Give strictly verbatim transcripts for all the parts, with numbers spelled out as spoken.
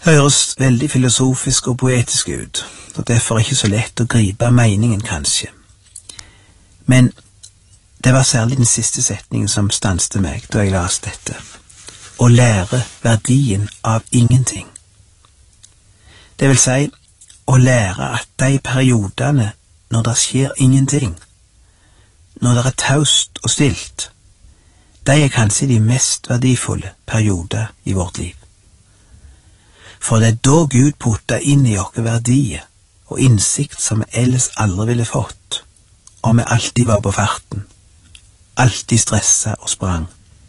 høres veldig filosofisk og poetisk ut, og derfor ikke så lett å gripe meningen kanskje. Men det var særlig den siste setningen som stanste meg da jeg las dette. Å lære verdien av ingenting. Det vil si, å lære at de periodene når det skjer ingenting, når det er taust og stilt, de er kanskje de mest verdifulle perioder i vårt liv. For det er da Gud putter inn i oss verdier og innsikt som vi ellers aldri ville fått, om vi alltid var på farten, alltid stresset og sprang.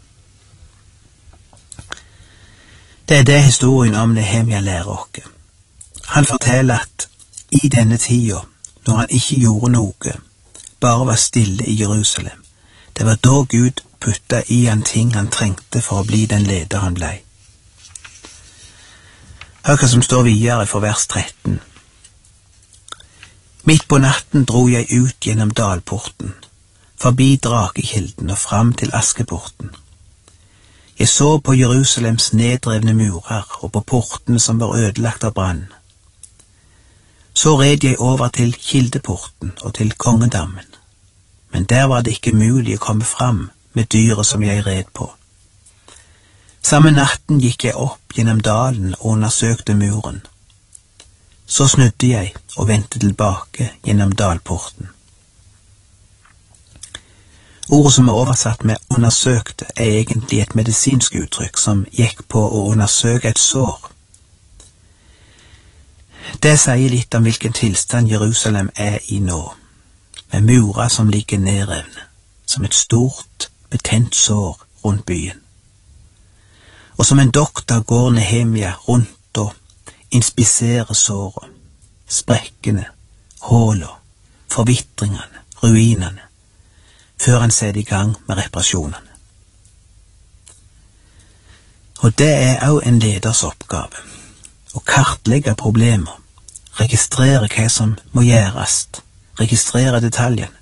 Det er det historien om Nehemia lærer oss. Han forteller at i denne tida, når han ikke gjorde noe, bare var stille i Jerusalem, det var da Gud putta i han ting han trengte for å bli den leder han blei. Hør hva som står videre for vers tretten. Midt på natten dro jeg ut gjennom dalporten, forbi Drakekilden og fram til Askeporten. Jeg så på Jerusalems nedrevne murer og på portene som var ødelagt av brann. Så red jeg over til Kildeporten og til Kongedammen, men der var det ikke mulig å komme fram med dyret som jeg red på. Samme natten gikk jeg opp gjennom dalen og undersøkte muren. Så snudde jeg og vendte tilbake gjennom dalporten. Ordet som er oversatt med undersøkte er egentlig et medisinsk uttrykk som gikk på å undersøke et sår. Det sier litt om hvilken tilstand Jerusalem er i nå, med murer som ligger nedrevne, som et stort, betent sår rundt byen. Og som en doktor går Nehemia rundt og inspiserer såret, sprekkene, hålene, forvitringene, ruinene, før han setter i gang med reparasjonene. Og det er også en leders oppgave, å kartlegge problemer, registrere hva som må gjøres, registrere detaljene.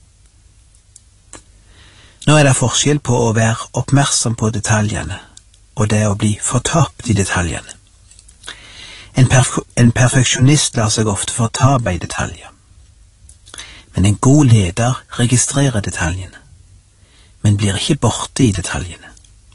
Nå er det forskjell på å være oppmerksom på detaljene, og det å bli fortapt i detaljene. En, perf en perfeksjonist lar seg ofte fortape i detaljer. Men en god leder registrerer detaljene, men blir ikke borte i detaljene.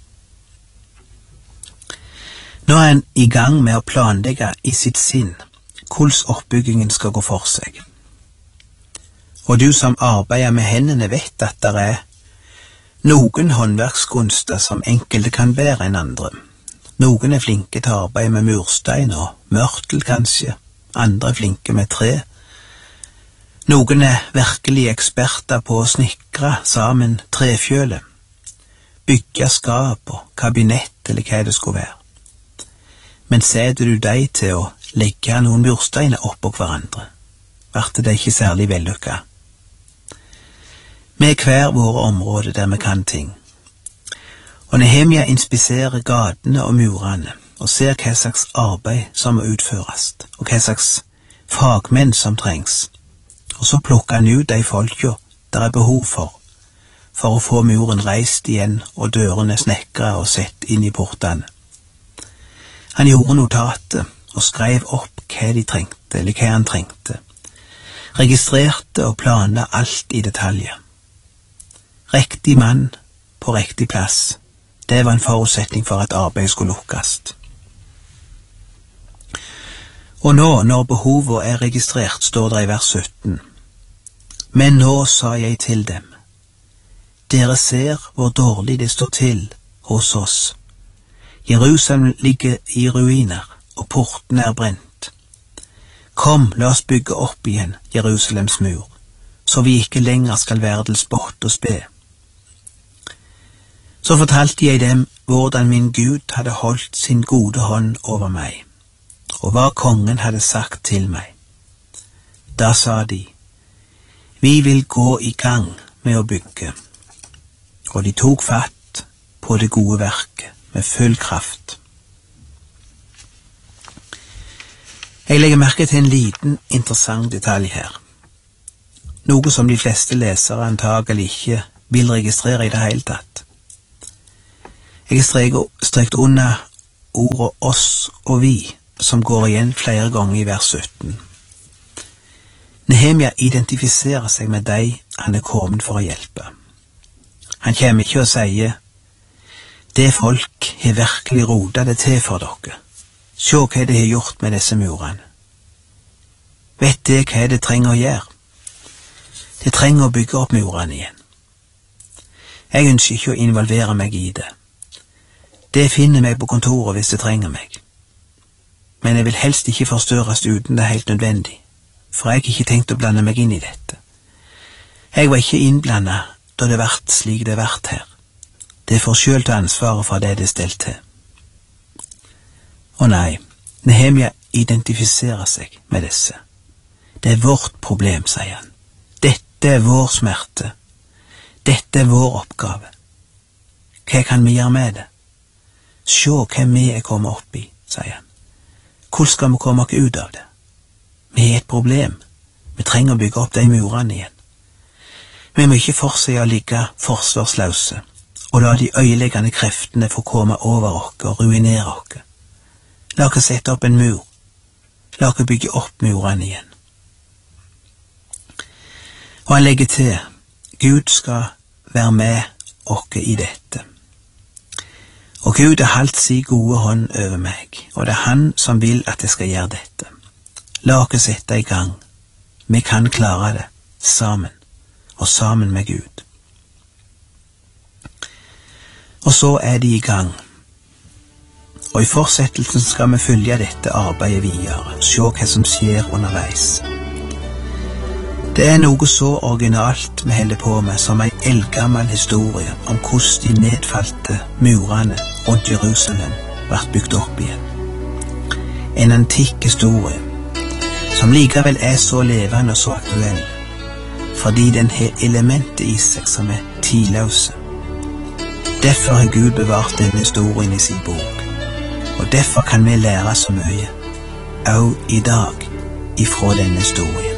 Nå er han i gang med å planlegge i sitt sinn hvordan oppbyggingen skal gå for seg. Og du som arbeider med hendene vet at det er noen håndverkskunster som enkelte kan bedre enn andre. Noen er flinke til å arbeide med murstein og mørtel kanskje, andre er flinke med tre. Noen er virkelig eksperter på å snikre sammen trefjøle, bygge skap og kabinett eller hva det skulle være. Men setter du deg til å legge noen mursteiner oppå hverandre, blir det ikke særlig vellykket. Vi er hver våre områder der vi kan ting. Og Nehemia inspiserer gatene og murene og ser hva slags arbeid som må utføres, og hva slags fagmenn som trengs. Og så plukker han ut de folka der er behov for, for å få muren reist igjen og dørene snekret og sett inn i portene. Han gjorde notatet og skrev opp hva de trengte, eller hva han trengte. Registrerte og planla alt i detaljer. Riktig mann på riktig plass, det var en forutsetning for at arbeidet skulle lukkes. Og nå, når behovet er registrert, står det i vers sytten. Men nå sa jeg til dem, dere ser hvor dårlig det står til hos oss. Jerusalem ligger i ruiner, og portene er brent. Kom, la oss bygge opp igjen Jerusalems mur, så vi ikke lenger skal være til spott og spe. Så fortalte jeg dem hvordan min Gud hadde holdt sin gode hånd over meg, og hva kongen hadde sagt til meg. Da sa de, vi vil gå i gang med å bygge, og de tok fatt på det gode verket med full kraft. Jeg legger merke til en liten, interessant detalj her. Noe som de fleste lesere antagelig ikke vil registrere i det hele tatt. Jeg har strekt under ordet oss og vi, som går igjen flere ganger i vers sytten. Nehemia identifiserer seg med de han er kommet for å hjelpe. Han kommer ikke og sier, det folk har virkelig rodet det til for dere. Se hva det har gjort med disse murene. Vet det hva det trenger å gjøre? Det trenger å bygge opp murene igjen. Jeg ønsker ikke å involvere meg i det. Det finner meg på kontoret hvis det trenger meg. Men jeg vil helst ikke forstørres uten det er helt nødvendig, for jeg har ikke tenkt å blande meg inn i dette. Jeg var ikke innblandet da det vært slik det vært her. Det får selv ta ansvaret for det det er stelt til. Og nei, Nehemia identifiserer seg med disse. Det er vårt problem, sier han. Dette er vår smerte. Dette er vår oppgave. Hva kan vi gjøre med det? Se hva vi er kommet opp i, sier han. Hvordan skal vi komme oss ut av det? Vi har et problem. Vi trenger å bygge opp de murene igjen. Vi må ikke fortsette å ligge forsvarsløse og la de øyeleggende kreftene få komme over oss og ruinere oss. La oss sette opp en mur. La oss bygge opp murene igjen. Og han legger til, Gud skal være med oss i dette. Og Gud har holdt sin gode hånd over meg, og det er han som vil at jeg skal gjøre dette. La oss sette i gang. Vi kan klare det, sammen, og sammen med Gud. Og så er de i gang. Og i fortsettelsen skal vi følge dette arbeidet videre, se hva som skjer underveis. Det er noe så originalt vi holder på med som en eldgammel historie om hvordan de nedfalte murene rundt Jerusalem ble bygd opp igjen. En antikk historie, som likevel er så levende og så aktuell, fordi den har elementer i seg som er tidløse. Derfor har Gud bevart denne historien i sin bok, og derfor kan vi lære så mye, også i dag, ifra denne historien.